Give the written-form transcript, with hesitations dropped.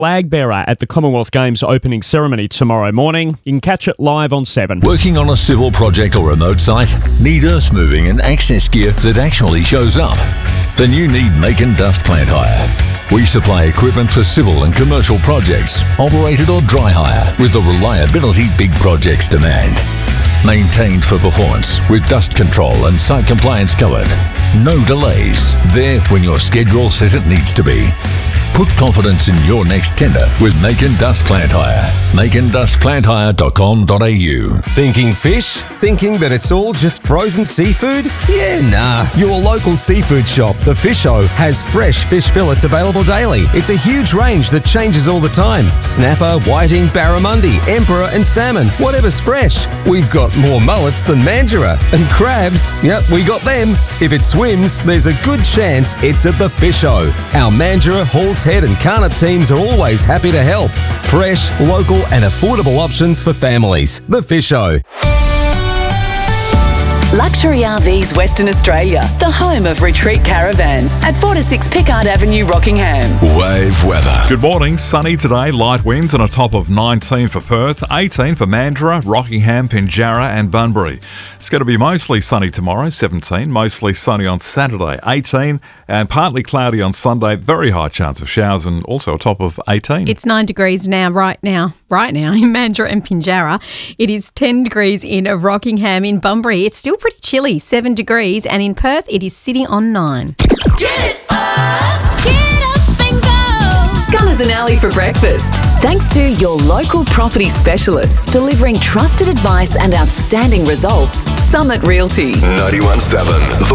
flag bearer at the Commonwealth Games opening ceremony tomorrow morning. You can catch it live on 7. Working on a civil project or remote site? Need earth moving and access gear that actually shows up? Then you need Make and Dust Plant Hire. We supply equipment for civil and commercial projects, operated or dry hire, with the reliability big projects demand. Maintained for performance, with dust control and site compliance covered. No delays. There when your schedule says it needs to be. Put confidence in your next tender with Make and Dust Plant Hire. makeanddustplanthire.com.au. Thinking fish? Thinking that it's all just frozen seafood? Yeah, nah. Your local seafood shop, The Fish-O, has fresh fish fillets available daily. It's a huge range that changes all the time. Snapper, whiting, barramundi, emperor and salmon. Whatever's fresh. We've got more mullets than Mandurah. And crabs? Yep, we got them. If it swims, there's a good chance it's at The Fish-O. Our Mandurah, Halls Head and Carnup teams are always happy to help. Fresh, local and affordable options for families. The Fish-O. Luxury RVs Western Australia, the home of retreat caravans at 4 to 6 Pickard Avenue, Rockingham. Wave weather. Good morning. Sunny today, light winds and a top of 19 for Perth, 18 for Mandurah, Rockingham, Pinjarra and Bunbury. It's going to be mostly sunny tomorrow, 17, mostly sunny on Saturday, 18, and partly cloudy on Sunday, very high chance of showers and also a top of 18. It's 9 degrees right now in Mandurah and Pinjarra. It is 10 degrees in Rockingham. In Bunbury, it's still pretty chilly, 7 degrees, and in Perth it is sitting on 9. Get up and go. Gunners and Alley for breakfast. Thanks to your local property specialists, delivering trusted advice and outstanding results, Summit Realty. 91.7.